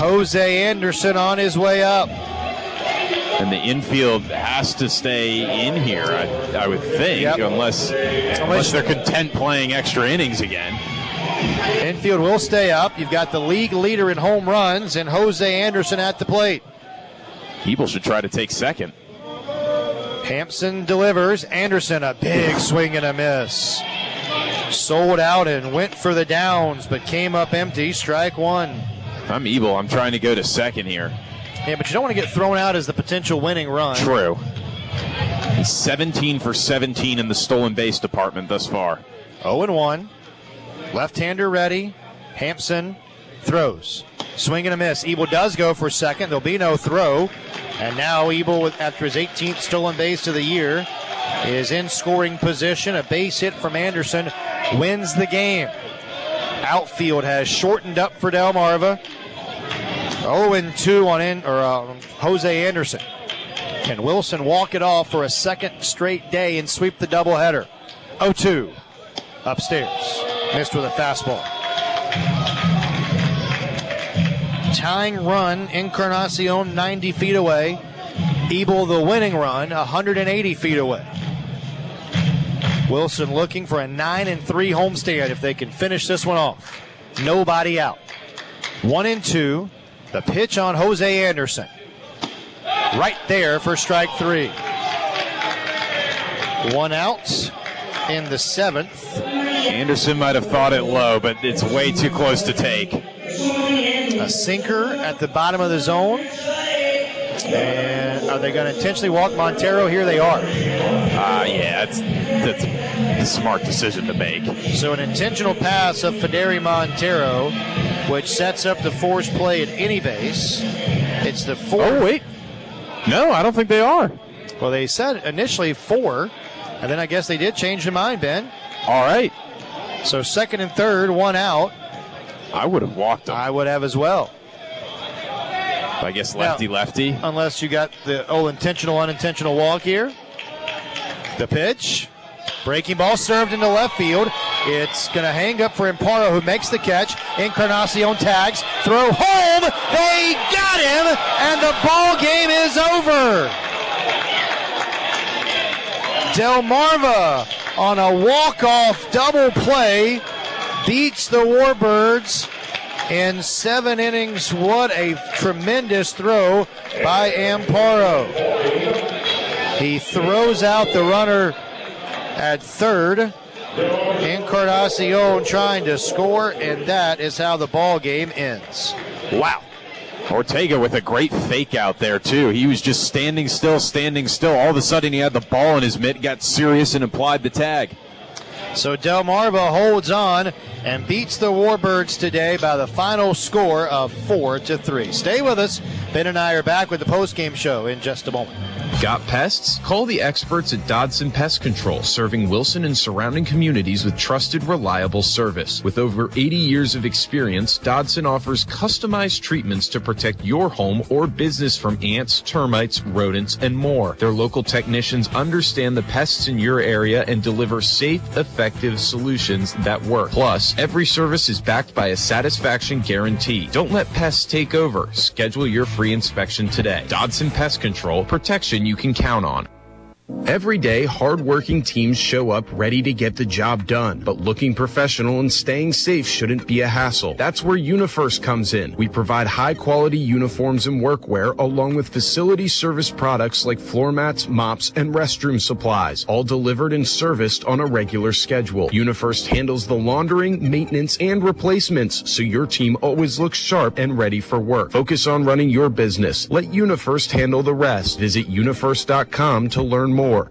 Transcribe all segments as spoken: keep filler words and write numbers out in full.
Jose Anderson on his way up. And the infield has to stay in here, I, I would think, yep. unless, unless they're content playing extra innings again. Infield will stay up. You've got the league leader in home runs and Jose Anderson at the plate. Ebel should try to take second. Hampson delivers. Anderson, a big swing and a miss. Sold out and went for the downs, but came up empty. Strike one. I'm Ebel. I'm trying to go to second here. Yeah, but you don't want to get thrown out as the potential winning run. True. He's seventeen for seventeen in the stolen base department thus far. oh and one. Left-hander ready. Hampson throws. Swing and a miss. Ebel does go for second. There'll be no throw. And now Ebel, after his eighteenth stolen base of the year, is in scoring position. A base hit from Anderson wins the game. Outfield has shortened up for Delmarva. oh and two on in, or, uh, Jose Anderson. Can Wilson walk it off for a second straight day and sweep the doubleheader? oh two. Upstairs. Missed with a fastball. Tying run, Encarnacion ninety feet away. Ebel the winning run, one hundred eighty feet away. Wilson looking for a nine and three homestand if they can finish this one off. Nobody out. One and two. The pitch on Jose Anderson. Right there for strike three. One out in the seventh. Anderson might have thought it low, but it's way too close to take. A sinker at the bottom of the zone. And are they going to intentionally walk Montero? Here they are. Ah, uh, yeah, that's, that's a smart decision to make. So an intentional pass of Federi Montero, which sets up the forced play at any base. It's the four. Oh, wait. No, I don't think they are. Well, they said initially four, and then I guess they did change their mind, Ben. All right. So second and third, one out. I would have walked them. I would have as well. I guess lefty-lefty. Unless you got the oh intentional, unintentional walk here. The pitch. Breaking ball served into left field. It's going to hang up for Amparo, who makes the catch. Encarnacion tags. Throw home. They got him, and the ball game is over. Delmarva on a walk-off double play beats the Warbirds in seven innings. What a tremendous throw by Amparo. He throws out the runner at third. Encarnacion trying to score, and that is how the ball game ends. Wow. Ortega with a great fake out there, too. He was just standing still, standing still. All of a sudden, he had the ball in his mitt, got serious, and applied the tag. So Delmarva holds on and beats the Warbirds today by the final score of four to three. Stay with us. Ben and I are back with the postgame show in just a moment. Got pests? Call the experts at Dodson Pest Control, serving Wilson and surrounding communities with trusted, reliable service. With over eighty years of experience, Dodson offers customized treatments to protect your home or business from ants, termites, rodents, and more. Their local technicians understand the pests in your area and deliver safe, effective solutions that work. Plus, every service is backed by a satisfaction guarantee. Don't let pests take over. Schedule your free inspection today. Dodson Pest Control, protection you can count on. Every day, hard-working teams show up ready to get the job done, but looking professional and staying safe shouldn't be a hassle. That's where UniFirst comes in. We provide high-quality uniforms and workwear, along with facility service products like floor mats, mops, and restroom supplies, all delivered and serviced on a regular schedule. UniFirst handles the laundering, maintenance, and replacements, so your team always looks sharp and ready for work. Focus on running your business. Let UniFirst handle the rest. Visit unifirst dot com to learn more.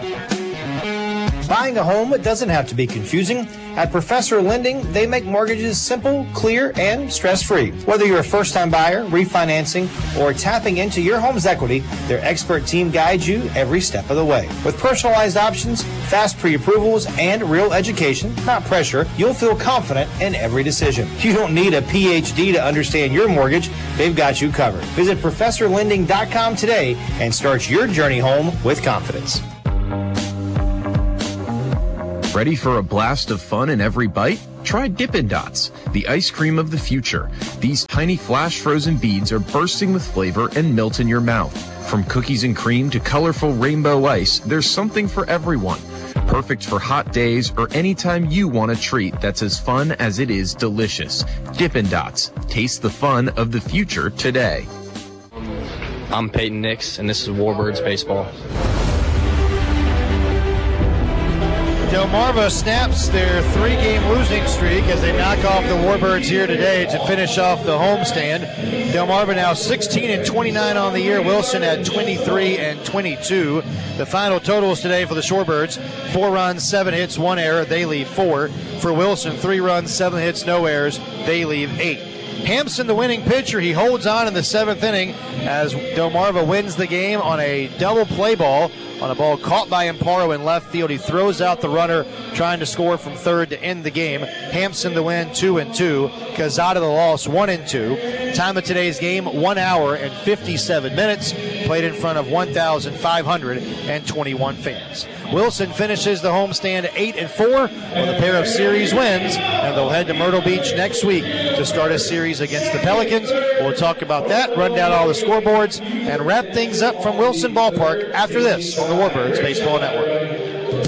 Buying a home doesn't have to be confusing. At Professor Lending, they make mortgages simple, clear, and stress-free. Whether you're a first-time buyer, refinancing, or tapping into your home's equity, their expert team guides you every step of the way. With personalized options, fast pre-approvals, and real education, not pressure, you'll feel confident in every decision. You don't need a P H D to understand your mortgage. They've got you covered. Visit professor lending dot com today and start your journey home with confidence. Ready for a blast of fun in every bite? Try Dippin' Dots, the ice cream of the future. These tiny flash frozen beads are bursting with flavor and melt in your mouth. From cookies and cream to colorful rainbow ice, there's something for everyone. Perfect for hot days or anytime you want a treat that's as fun as it is delicious. Dippin' Dots. Taste the fun of the future today. I'm Peyton Nix, and this is Warbirds Baseball. Delmarva snaps their three-game losing streak as they knock off the Warbirds here today to finish off the homestand. Delmarva now sixteen and twenty-nine on the year. Wilson at twenty-three and twenty-two. The final totals today for the Shorebirds: four runs, seven hits, one error. They leave four. For Wilson, three runs, seven hits, no errors. They leave eight. Hampson, the winning pitcher, he holds on in the seventh inning as Delmarva wins the game on a double play ball. On a ball caught by Amparo in left field, he throws out the runner trying to score from third to end the game. Hampson the win, two and two. Cazada the loss, one and two. Time of today's game, one hour and fifty-seven minutes. Played in front of one thousand five hundred twenty-one fans. Wilson finishes the homestand eight and four with a pair of series wins, and they'll head to Myrtle Beach next week to start a series against the Pelicans. We'll talk about that, run down all the scoreboards, and wrap things up from Wilson Ballpark after this on the Warbirds Baseball Network.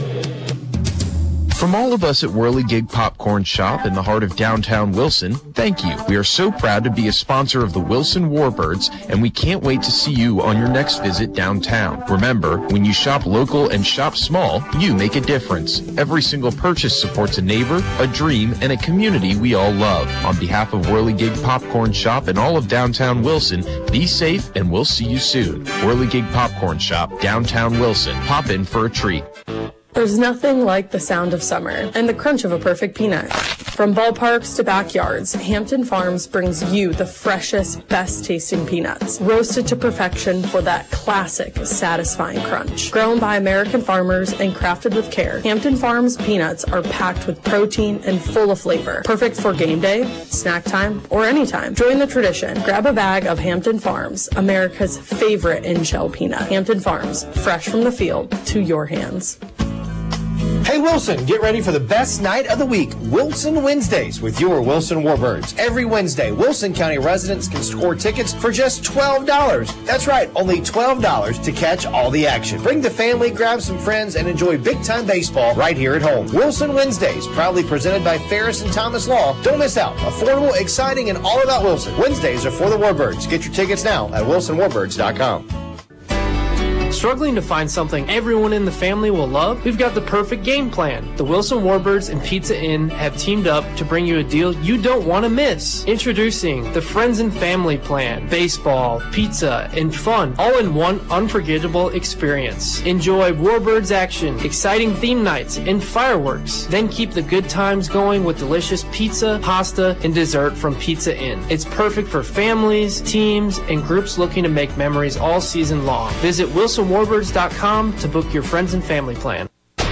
From all of us at Whirligig Popcorn Shop in the heart of downtown Wilson, thank you. We are so proud to be a sponsor of the Wilson Warbirds, and we can't wait to see you on your next visit downtown. Remember, when you shop local and shop small, you make a difference. Every single purchase supports a neighbor, a dream, and a community we all love. On behalf of Whirligig Popcorn Shop and all of downtown Wilson, be safe and we'll see you soon. Whirligig Popcorn Shop, downtown Wilson. Pop in for a treat. There's nothing like the sound of summer and the crunch of a perfect peanut. From ballparks to backyards, Hampton Farms brings you the freshest, best-tasting peanuts, roasted to perfection for that classic, satisfying crunch. Grown by American farmers and crafted with care, Hampton Farms peanuts are packed with protein and full of flavor, perfect for game day, snack time, or anytime. Join the tradition. Grab a bag of Hampton Farms, America's favorite in-shell peanut. Hampton Farms, fresh from the field to your hands. Hey Wilson, get ready for the best night of the week, Wilson Wednesdays, with your Wilson Warbirds. Every Wednesday, Wilson County residents can score tickets for just twelve dollars. That's right, only twelve dollars to catch all the action. Bring the family, grab some friends, and enjoy big-time baseball right here at home. Wilson Wednesdays, proudly presented by Ferris and Thomas Law. Don't miss out. Affordable, exciting, and all about Wilson. Wednesdays are for the Warbirds. Get your tickets now at wilson warbirds dot com. Struggling to find something everyone in the family will love? We've got the perfect game plan. The Wilson Warbirds and Pizza Inn have teamed up to bring you a deal you don't want to miss. Introducing the Friends and Family Plan. Baseball, pizza, and fun, all in one unforgettable experience. Enjoy Warbirds action, exciting theme nights, and fireworks. Then keep the good times going with delicious pizza, pasta, and dessert from Pizza Inn. It's perfect for families, teams, and groups looking to make memories all season long. Visit wilson warbirds dot com to book your friends and family plan.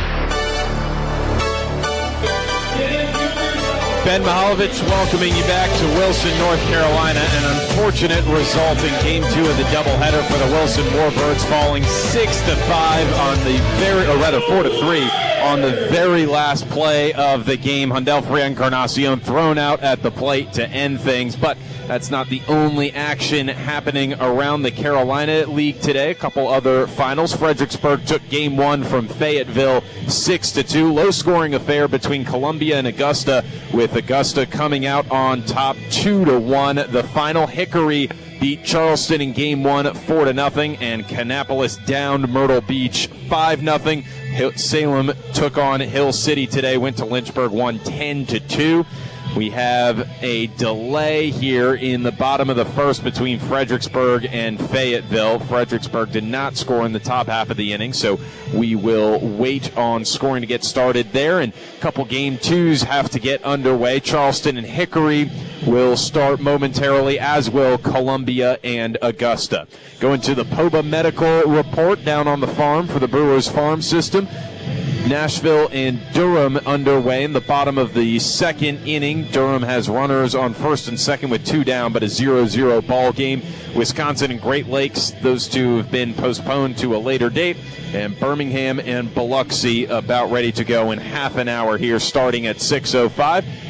Ben Mihaljevic welcoming you back to Wilson, North Carolina. An unfortunate result in game two of the doubleheader for the Wilson Warbirds, falling six to five on the very, or rather four to three on the very last play of the game. Hundelfrey Encarnacion thrown out at the plate to end things, but that's not the only action happening around the Carolina League today. A couple other finals. Fredericksburg took game one from Fayetteville six to two. Low-scoring affair between Columbia and Augusta, with Augusta coming out on top two to one. The final, Hickory beat Charleston in game one four to nothing, and Kannapolis downed Myrtle Beach five nothing. Salem took on Hill City today, went to Lynchburg, won ten to two. We have a delay here in the bottom of the first between Fredericksburg and Fayetteville. Fredericksburg did not score in the top half of the inning, so we will wait on scoring to get started there. And a couple game twos have to get underway. Charleston and Hickory will start momentarily, as will Columbia and Augusta. Going to the P O B A medical report down on the farm for the Brewers farm system. Nashville and Durham underway in the bottom of the second inning. Durham has runners on first and second with two down, but a zero zero ball game. Wisconsin and Great Lakes, those two have been postponed to a later date. And Birmingham and Biloxi about ready to go in half an hour here, starting at six oh five.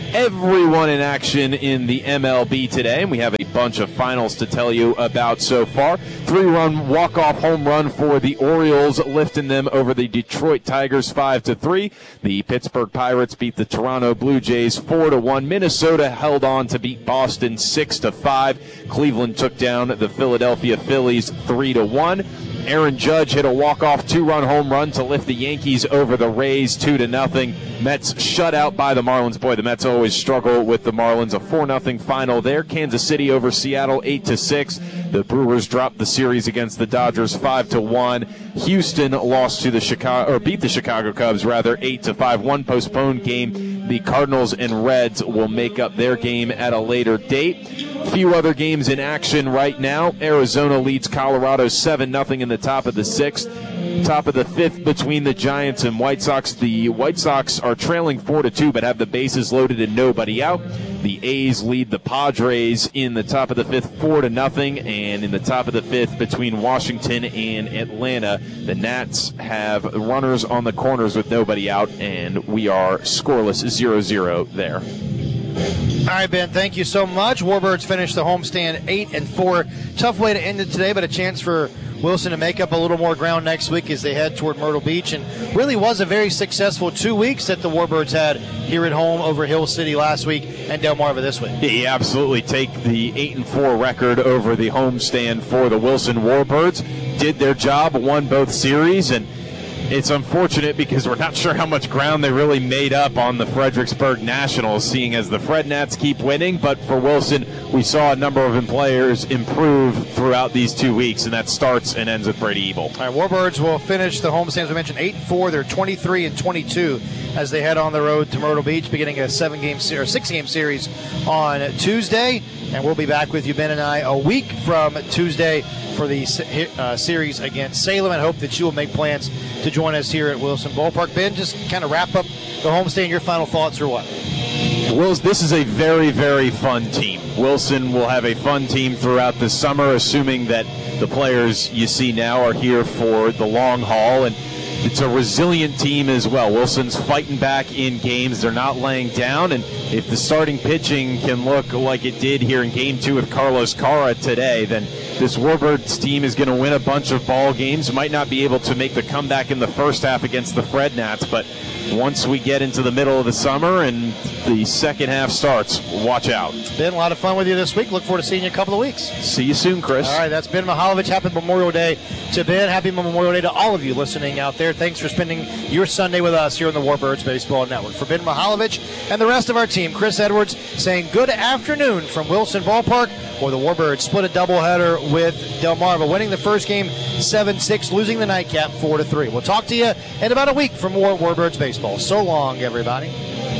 everyone in action in the M L B today, and we have a bunch of finals to tell you about so far. Three-run walk-off home run for the Orioles, lifting them over the Detroit Tigers five to three. The Pittsburgh Pirates beat the Toronto Blue Jays four to one. Minnesota held on to beat Boston six to five. Cleveland took down the Philadelphia Phillies three to one. Aaron Judge hit a walk-off two-run home run to lift the Yankees over the Rays two to nothing. Mets shut out by the Marlins. Boy, the Mets always struggle with the Marlins. A four nothing final there. Kansas City over Seattle eight to six. The Brewers dropped the series against the Dodgers five to one. Houston lost to the Chicago or beat the Chicago Cubs rather eight to five. One postponed game. The Cardinals and Reds will make up their game at a later date. Few other games in action right now. Arizona leads Colorado seven nothing in the top of the sixth. Top of the fifth between the Giants and White Sox. The White Sox are trailing four to two but have the bases loaded and nobody out. The A's lead the Padres in the top of the fifth four to nothing, and in the top of the fifth between Washington and Atlanta, the Nats have runners on the corners with nobody out, and we are scoreless zero zero there. All right, Ben, thank you so much. Warbirds finished the homestand eight and four. Tough way to end it today, but a chance for Wilson to make up a little more ground next week as they head toward Myrtle Beach. And really was a very successful two weeks that the Warbirds had here at home over Hill City last week and Delmarva this week. Yeah, absolutely take the eight and four record over the homestand for the Wilson Warbirds. Did their job, won both series, and it's unfortunate because we're not sure how much ground they really made up on the Fredericksburg Nationals, seeing as the Fred Nats keep winning. But for Wilson, we saw a number of players improve throughout these two weeks, and that starts and ends with Brady Ebel. All right, Warbirds will finish the homestand, as we mentioned, eight and four. They're twenty-three and twenty-two as they head on the road to Myrtle Beach, beginning a seven-game se- or six-game series on Tuesday. And we'll be back with you, Ben and I, a week from Tuesday for the uh, series against Salem, and hope that you will make plans to join us here at Wilson Ballpark. Ben, just kind of wrap up the homestand. Your final thoughts or what? Wills, this is a very, very fun team. Wilson will have a fun team throughout the summer, assuming that the players you see now are here for the long haul. And it's a resilient team as well. Wilson's fighting back in games. They're not laying down. And if the starting pitching can look like it did here in game two with Carlos Cara today, then this Warbirds team is going to win a bunch of ball games. Might not be able to make the comeback in the first half against the Fred Nats, but once we get into the middle of the summer and the second half starts, watch out. It's been a lot of fun with you this week. Look forward to seeing you in a couple of weeks. See you soon, Chris. All right, that's Ben Mihaljevic. Happy Memorial Day to Ben. Happy Memorial Day to all of you listening out there. Thanks for spending your Sunday with us here on the Warbirds Baseball Network. For Ben Mihaljevic and the rest of our team, Chris Edwards saying good afternoon from Wilson Ballpark, where the Warbirds split a doubleheader with Delmarva, winning the first game seven six, losing the nightcap four to three. We'll talk to you in about a week for more Warbirds Baseball. So long, everybody.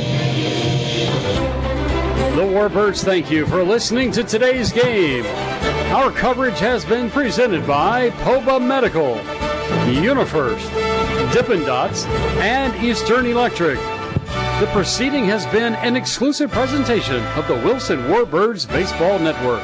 The Warbirds thank you for listening to today's game. Our coverage has been presented by Poba Medical, UniFirst, Dippin' Dots, and Eastern Electric. The proceeding has been an exclusive presentation of the Wilson Warbirds Baseball Network.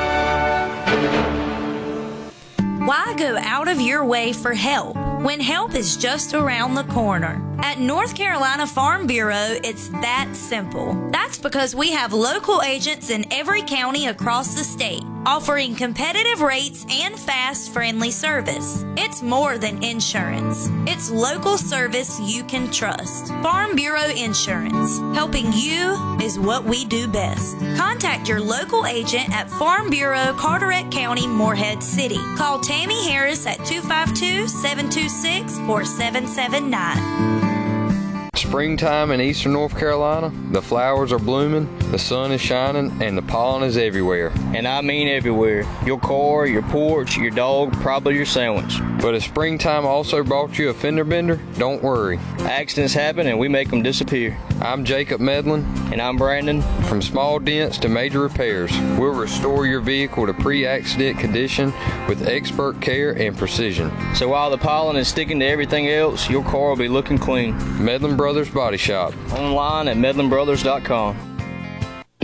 Why go out of your way for help when help is just around the corner? At North Carolina Farm Bureau, it's that simple. That's because we have local agents in every county across the state, offering competitive rates and fast, friendly service. It's more than insurance. It's local service you can trust. Farm Bureau Insurance. Helping you is what we do best. Contact your local agent at Farm Bureau, Carteret County, Morehead City. Call Tammy Harris at two five two, seven two six, four seven seven nine. Springtime in eastern North Carolina, the flowers are blooming, the sun is shining, and the pollen is everywhere. And I mean everywhere. Your car, your porch, your dog, probably your sandwich. But if springtime also brought you a fender bender, don't worry. Accidents happen and we make them disappear. I'm Jacob Medlin. And I'm Brandon. From small dents to major repairs, we'll restore your vehicle to pre-accident condition with expert care and precision. So while the pollen is sticking to everything else, your car will be looking clean. Medlin Brothers Body Shop. Online at medlin brothers dot com.